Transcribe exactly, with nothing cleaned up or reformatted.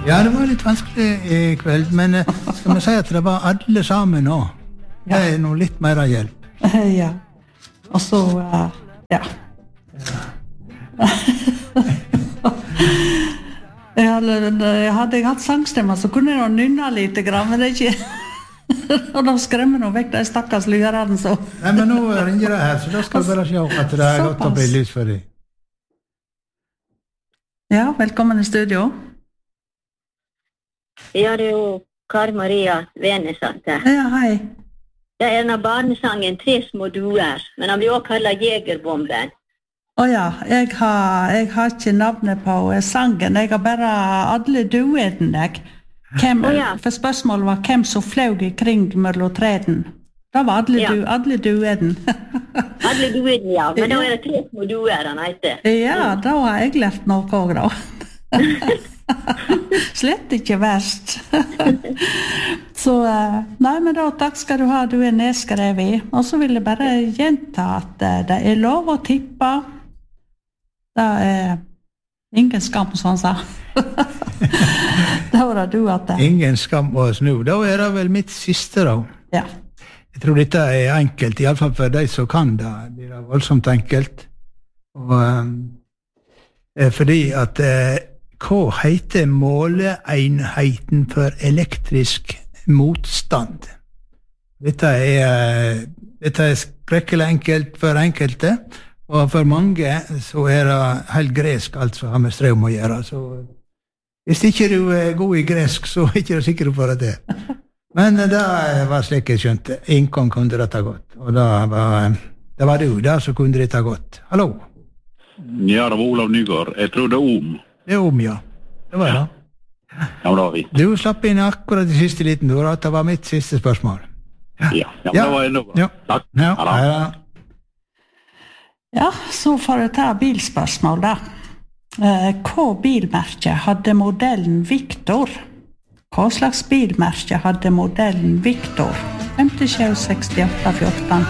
Ja, det var litt vanskelig i kveld, men eh, skal vi si at det var alle sammen nå? Det er noe litt mer av hjelp. Ja. Og så, uh, ja. jeg, hadde, jeg hadde jeg hatt sangstemmer, så kunne jeg nynne litt, men det er ikke... og da skremmer nå vekk de stakkars lyrene, så... Nei, men nå ringer det her, så da skal vi bare se at det er godt å bli lys for deg. Ja, velkommen i studio. Ja, det er jo Kari Maria Venesatt her. Ja, hei. Det er en av barnesangen Tre små duer, men han blir også kallet Jegerbomben. Åja, jeg har, jeg har ikke navnet på sangen, jeg har bare alle duene, jeg. Hvem, oh, ja. For spørsmålet var hvem som fløg i kring mellom treden. Da var alle, ja. du, alle dueden. alle dueden, ja. Men da er det tre små duer han heter. Ja, da har jeg lært noe også, da. Slett ikke verst. så, nei, men da, takk skal du ha, du er nedskrevet. Og så vil jeg bare gjenta at det er lov å tippe. Det er ingen skam, som han sa. Da var det du at det. Ingen skam å snu. Da er det vel mitt siste, da. Ja. Jeg tror dette er enkelt, i alle fall for de som kan det. Det er voldsomt enkelt. Og, um, fordi at uh, hva heter måleenheten for elektrisk motstand? Dette er, dette er skrekkelig enkelt for enkelte, og for mange så er det helt gresk alt som har med strøm å gjøre. Så hvis ikke du er god i gresk, så er ikke du sikker på det. Men det var slik jeg skjønte. Ingen kunne dette godt. Og det var, det var du der som kunne dette godt. Hallo? Ja, det var Olav Nygaard. Jeg tror det er om. Det er om, ja. Det var det. Ja, men da har vi. Du slapp inn akkurat i siste liten, du, at det var mitt siste spørsmål. Ja, ja, ja. Det var enda bra. Ja. Takk. Ja, ja, ja, så får jeg ta bilspørsmål, da. Eh, hva bilmerke hadde modellen Victor? Hva slags bilmerke hadde modellen Victor? femtisju sekstiåtte fjorten.